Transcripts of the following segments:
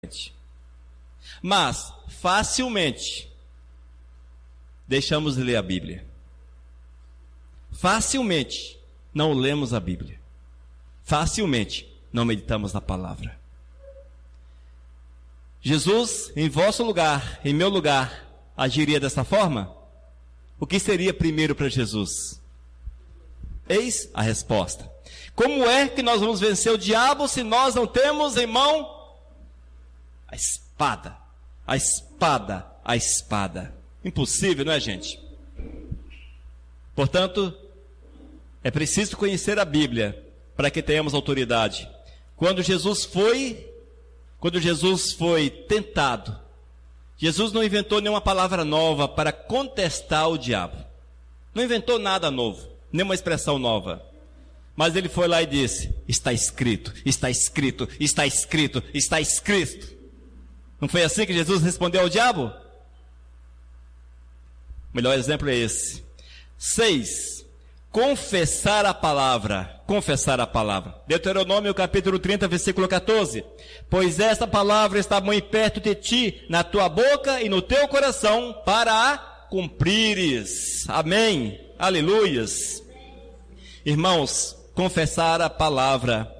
Mas, facilmente, deixamos de ler a Bíblia. Facilmente, não lemos a Bíblia. Facilmente, não meditamos na palavra. Jesus, em vosso lugar, em meu lugar, agiria dessa forma? O que seria primeiro para Jesus? Eis a resposta. Como é que nós vamos vencer o diabo se nós não temos em mão a espada? A espada, a espada. Impossível, não é, gente? Portanto, é preciso conhecer a Bíblia para que tenhamos autoridade. Quando Jesus foi tentado, Jesus não inventou nenhuma palavra nova para contestar o diabo. Não inventou nada novo, nenhuma expressão nova. Mas ele foi lá e disse: está escrito, está escrito, está escrito, está escrito. Não foi assim que Jesus respondeu ao diabo? O melhor exemplo é esse. 6. Confessar a palavra. Confessar a palavra. Deuteronômio capítulo 30, versículo 14. Pois esta palavra está muito perto de ti, na tua boca e no teu coração, para a cumprires. Amém. Aleluias. Irmãos, confessar a palavra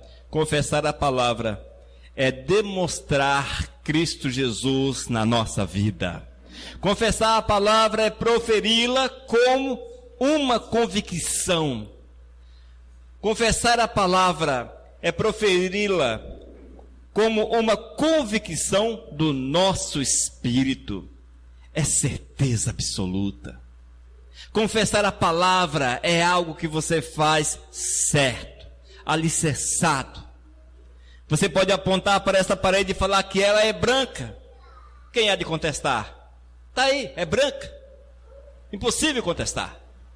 é demonstrar Cristo Jesus na nossa vida. Confessar a palavra é proferi-la como uma convicção. Confessar a palavra é proferi-la como uma convicção do nosso espírito. É certeza absoluta. Confessar a palavra é algo que você faz certo, alicerçado. Você pode apontar para essa parede e falar que ela é branca. Quem há de contestar? Está aí, é branca. Impossível contestar.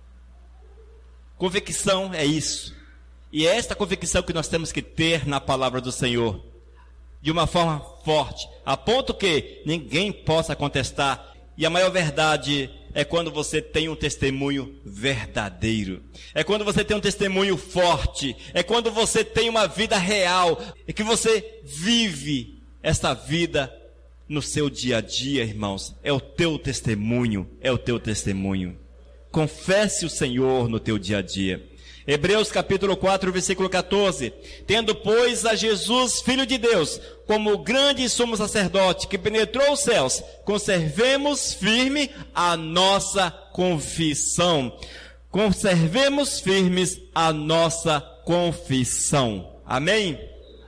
Convicção é isso. E é esta convicção que nós temos que ter na palavra do Senhor. De uma forma forte, a ponto que ninguém possa contestar. E a maior verdade é quando você tem um testemunho verdadeiro. É quando você tem um testemunho forte. É quando você tem uma vida real. É que você vive essa vida no seu dia a dia, irmãos. É o teu testemunho. É o teu testemunho. Confesse o Senhor no teu dia a dia. Hebreus capítulo 4, versículo 14. Tendo, pois, a Jesus, Filho de Deus, como o grande sumo sacerdote que penetrou os céus, conservemos firme a nossa confissão. Conservemos firmes a nossa confissão. Amém?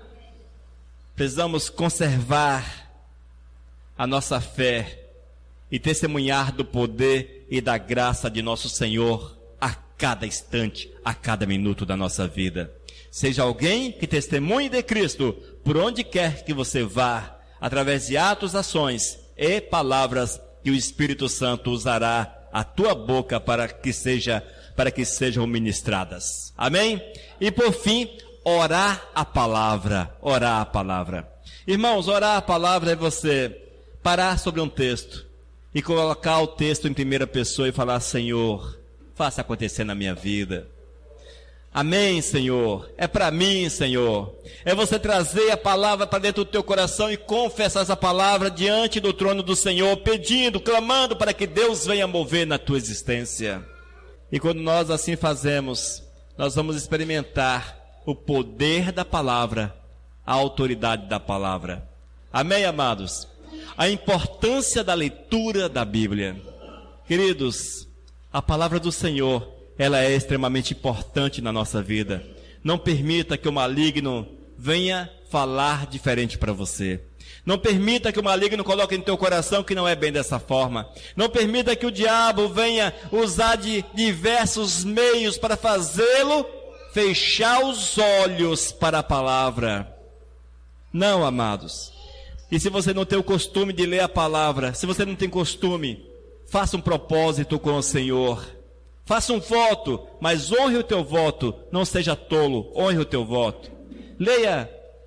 Precisamos conservar a nossa fé e testemunhar do poder e da graça de nosso Senhor a cada instante, a cada minuto da nossa vida. Seja alguém que testemunhe de Cristo por onde quer que você vá, através de atos, ações e palavras que o Espírito Santo usará a tua boca para que sejam ministradas. Amém? E por fim, orar a palavra. Orar a palavra. Irmãos, orar a palavra é você parar sobre um texto e colocar o texto em primeira pessoa e falar: Senhor, faça acontecer na minha vida. Amém, Senhor. É para mim, Senhor. É você trazer a palavra para dentro do teu coração e confessar essa palavra diante do trono do Senhor, pedindo, clamando para que Deus venha mover na tua existência. E quando nós assim fazemos, nós vamos experimentar o poder da palavra, a autoridade da palavra. Amém, amados? A importância da leitura da Bíblia. Queridos, a palavra do Senhor, ela é extremamente importante na nossa vida. Não permita que o maligno venha falar diferente para você. Não permita que o maligno coloque no teu coração que não é bem dessa forma. Não permita que o diabo venha usar de diversos meios para fazê-lo fechar os olhos para a palavra. Não, amados. E se você não tem o costume de ler a palavra, se você não tem costume, faça um propósito com o Senhor. Faça um voto, mas honre o teu voto. Não seja tolo, honre o teu voto. Leia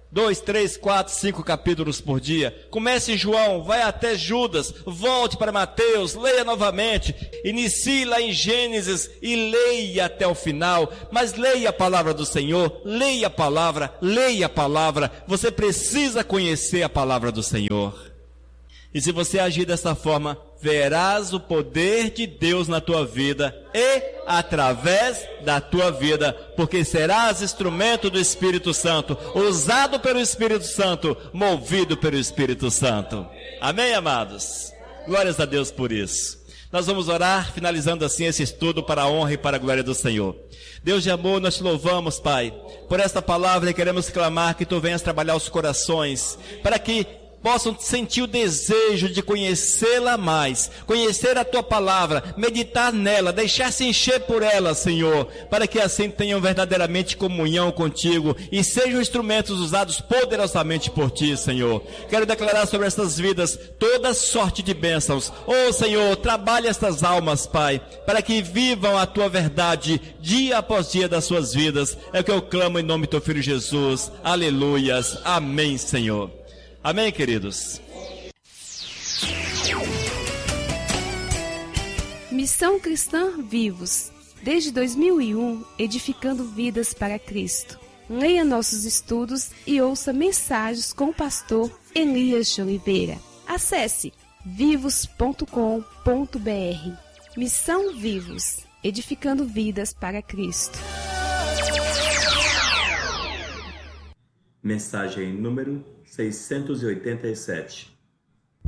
2, 3, 4, 5 capítulos por dia. Comece em João, vai até Judas, volte para Mateus, leia novamente, inicie lá em Gênesis e leia até o final, mas leia a palavra do Senhor, leia a palavra, você precisa conhecer a palavra do Senhor. E se você agir dessa forma, verás o poder de Deus na tua vida e através da tua vida, porque serás instrumento do Espírito Santo, usado pelo Espírito Santo, movido pelo Espírito Santo. Amém, amados? Glórias a Deus por isso. Nós vamos orar, finalizando assim esse estudo para a honra e para a glória do Senhor. Deus de amor, nós te louvamos, Pai, por esta palavra, e queremos clamar que Tu venhas trabalhar os corações, para que possam sentir o desejo de conhecê-la mais, conhecer a Tua palavra, meditar nela, deixar-se encher por ela, Senhor, para que assim tenham verdadeiramente comunhão contigo e sejam instrumentos usados poderosamente por Ti, Senhor. Quero declarar sobre estas vidas toda sorte de bênçãos. Oh, Senhor, trabalhe estas almas, Pai, para que vivam a Tua verdade dia após dia das suas vidas. É o que eu clamo em nome do Teu Filho Jesus. Aleluias. Amém, Senhor. Amém, queridos? Missão Cristã Vivos, desde 2001, edificando vidas para Cristo. Leia nossos estudos e ouça mensagens com o pastor Elias de Oliveira. Acesse vivos.com.br. Missão Vivos, edificando vidas para Cristo. Mensagem número 687.